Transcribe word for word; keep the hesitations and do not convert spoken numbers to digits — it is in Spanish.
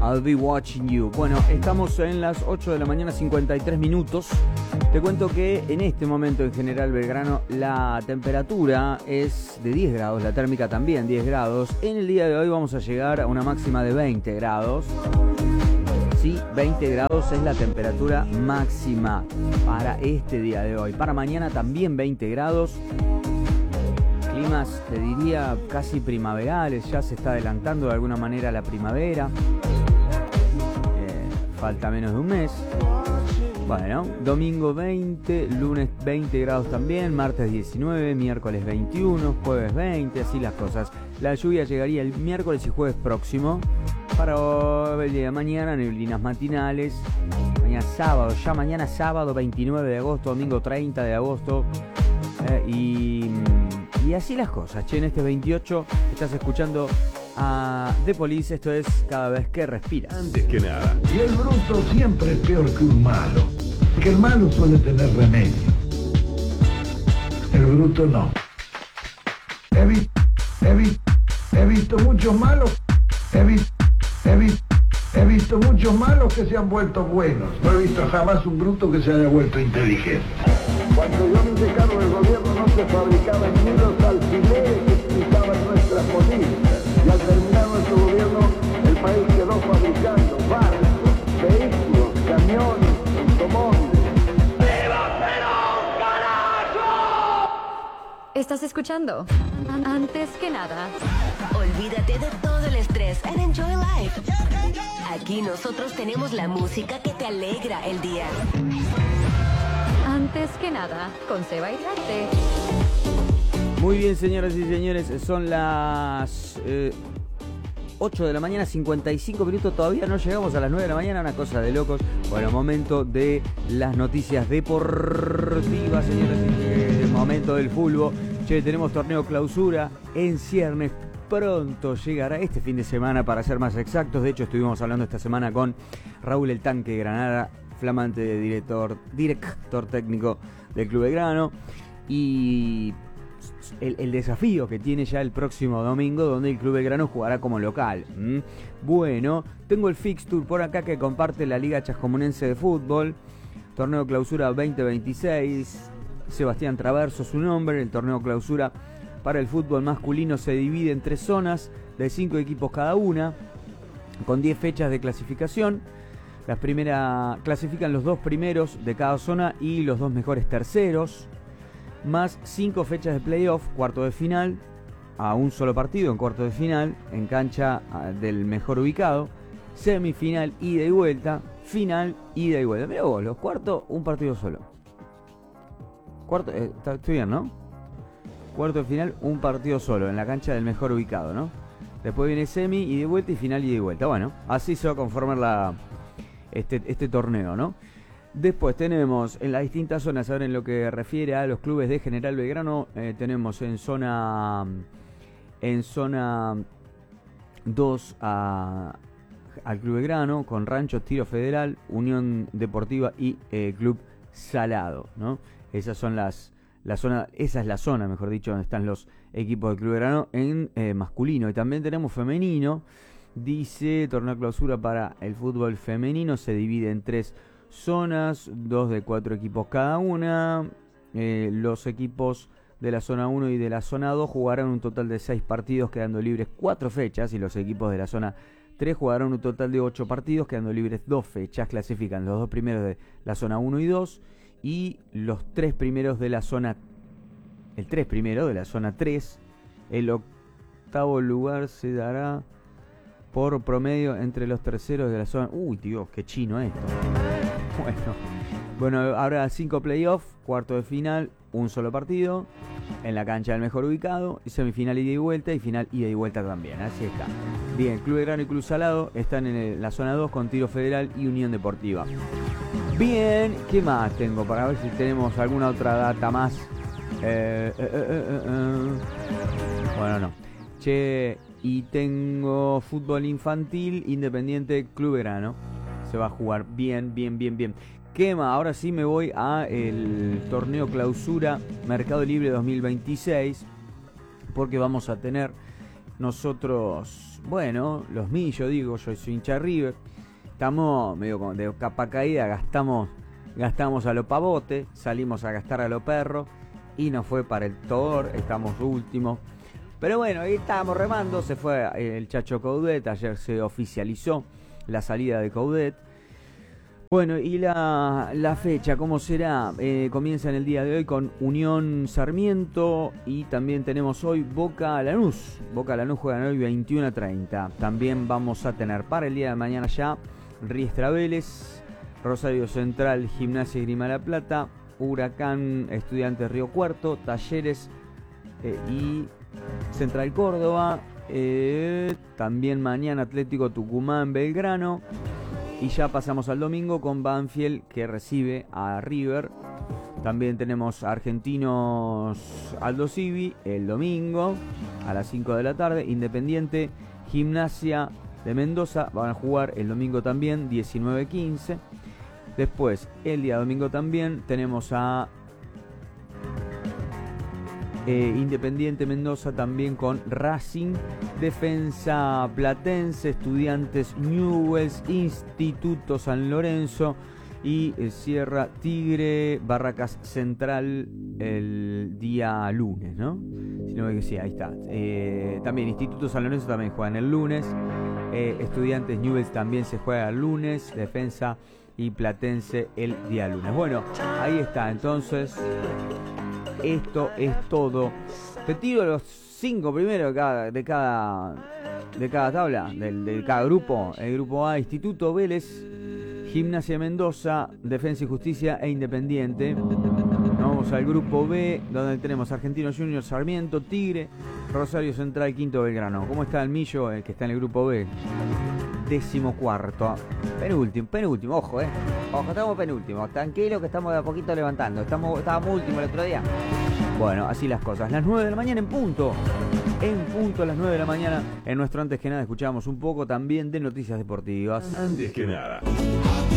I'll be watching you. Bueno, estamos en las ocho de la mañana, cincuenta y tres minutos. Te cuento que en este momento en General Belgrano la temperatura es de diez grados, la térmica también diez grados. En el día de hoy vamos a llegar a una máxima de veinte grados. Sí, veinte grados es la temperatura máxima para este día de hoy. Para mañana también veinte grados. Climas, te diría, casi primaverales. Ya se está adelantando de alguna manera la primavera. Eh, falta menos de un mes. Bueno, domingo veinte, lunes veinte grados también, martes diecinueve, miércoles veintiuno, jueves veinte, así las cosas. La lluvia llegaría el miércoles y jueves próximo. Para el día de mañana, neblinas matinales. Mañana sábado, ya mañana sábado veintinueve de agosto, domingo treinta de agosto. Eh, y, y así las cosas. Che, en este veintiocho estás escuchando a The Police. Esto es Cada vez que respiras. Antes que nada. Y el bruto siempre es peor que un malo. Porque el malo suele tener remedio. El bruto no. He, vi, he, vi, he visto muchos malos. He visto. He, vi, he visto muchos malos que se han vuelto buenos. No he visto jamás un bruto que se haya vuelto inteligente. Cuando yo me hice cargo del gobierno no se fabricaban ni los alfileres que explicaban nuestras políticas. Y al terminar nuestro gobierno, el país quedó fabricando barcos, vehículos, camiones, automóviles. ¡Viva Perón, carajo! ¿Estás escuchando? Antes que nada, olvídate de todo el estrés and enjoy life. Aquí nosotros tenemos la música que te alegra el día. Antes que nada, con Seba y Date. Muy bien, señoras y señores, son las eh, ocho de la mañana, cincuenta y cinco minutos. Todavía no llegamos a las nueve de la mañana, una cosa de locos. Bueno, momento de las noticias deportivas, señoras y señores. Momento del fútbol. Che, tenemos torneo clausura en ciernes. Pronto llegará este fin de semana, para ser más exactos. De hecho, estuvimos hablando esta semana con Raúl El Tanque Granada, flamante director, director técnico del Club Belgrano. Y el, el desafío que tiene ya el próximo domingo, donde el Club Belgrano jugará como local. ¿Mm? Bueno, tengo el fixture por acá que comparte la Liga Chascomunense de Fútbol. Torneo clausura veinte veintiséis. Sebastián Traverso su nombre. El torneo clausura para el fútbol masculino se divide en tres zonas de cinco equipos cada una, con diez fechas de clasificación. Las primeras clasifican los dos primeros de cada zona y los dos mejores terceros, más cinco fechas de playoff, cuarto de final, a un solo partido en cuarto de final, en cancha del mejor ubicado, semifinal, ida y vuelta, final, ida y vuelta. Mirá vos, los cuartos, un partido solo. Cuarto, eh, estoy bien, ¿no? Cuarto de final, un partido solo, en la cancha del mejor ubicado, ¿no? Después viene semi, ida y vuelta, y final, ida y vuelta. Bueno, así se va a conformar la, este, este torneo, ¿no? Después tenemos en las distintas zonas, ahora en lo que refiere a los clubes de General Belgrano, eh, tenemos en zona en zona dos a, al Club Belgrano, con Rancho, Tiro Federal, Unión Deportiva y eh, Club Salado, ¿no? Esas son las La zona, esa es la zona, mejor dicho, donde están los equipos del Club Belgrano en eh, masculino. Y también tenemos femenino. Dice, torneo clausura para el fútbol femenino. Se divide en tres zonas, dos de cuatro equipos cada una. Eh, los equipos de la zona uno y de la zona dos jugarán un total de seis partidos, quedando libres cuatro fechas. Y los equipos de la zona tres jugarán un total de ocho partidos, quedando libres dos fechas. Clasifican los dos primeros de la zona uno y dos. Y los tres primeros de la zona, el tres primero de la zona tres, el octavo lugar se dará por promedio entre los terceros de la zona. Uy, Dios, qué chino esto. Bueno, bueno, habrá cinco playoffs, cuarto de final, un solo partido, en la cancha del mejor ubicado, y semifinal ida y vuelta, y final ida y vuelta también, así está. Bien, Club Belgrano y Club Salado están en el, la zona dos con Tiro Federal y Unión Deportiva. Bien, ¿qué más tengo? Para ver si tenemos alguna otra data más. Eh, eh, eh, eh, eh. Bueno, no. Che, y tengo fútbol infantil, Independiente Club Belgrano. Se va a jugar bien, bien, bien, bien. ¿Qué más? Ahora sí me voy a el torneo clausura Mercado Libre dos mil veintiséis. Porque vamos a tener nosotros, bueno, los millos, digo, yo soy hincha de River, estamos medio como de capa caída, gastamos, gastamos a lo pavote, salimos a gastar a lo perro y nos fue para el Todor, estamos últimos. Pero bueno, ahí estábamos remando, se fue el Chacho Coudet, ayer se oficializó la salida de Coudet. Bueno, y la, la fecha, ¿cómo será? Eh, comienza en el día de hoy con Unión Sarmiento y también tenemos hoy Boca Lanús. Boca Lanús juegan hoy veintiuno a treinta. También vamos a tener para el día de mañana ya Riestra Vélez, Rosario Central, Gimnasia Esgrima La Plata, Huracán Estudiantes Río Cuarto, Talleres eh, y Central Córdoba. Eh, también mañana Atlético Tucumán Belgrano. Y ya pasamos al domingo con Banfield que recibe a River. También tenemos Argentinos Aldo Civi el domingo a las cinco de la tarde. Independiente Gimnasia de Mendoza van a jugar el domingo también diecinueve quince. Después el día domingo también tenemos a eh, Independiente Mendoza también con Racing, Defensa Platense, Estudiantes Newell's, Instituto San Lorenzo y eh, Sierra Tigre, Barracas Central el día lunes, ¿no? Si no me que sí, ahí está. Eh, también Instituto San Lorenzo también juegan el lunes. Eh, Estudiantes Newell's también se juega el lunes. Defensa y Platense el día lunes. Bueno, ahí está. Entonces, esto es todo. Te tiro los cinco primeros de cada, de cada, de cada tabla, del, de cada grupo. El grupo A, Instituto, Vélez, Gimnasia Mendoza, Defensa y Justicia e Independiente. Vamos al grupo B, donde tenemos Argentinos Juniors, Sarmiento, Tigre, Rosario Central, Quinto Belgrano. ¿Cómo está el Millo, el que está en el grupo B? Décimo cuarto, penúltimo, penúltimo, ojo, eh. Ojo, estamos penúltimos, tranquilo que estamos de a poquito levantando. Estamos, estábamos últimos el otro día. Bueno, así las cosas. Las nueve de la mañana en punto. En punto a las nueve de la mañana. En nuestro Antes que Nada escuchamos un poco también de noticias deportivas. Antes que nada.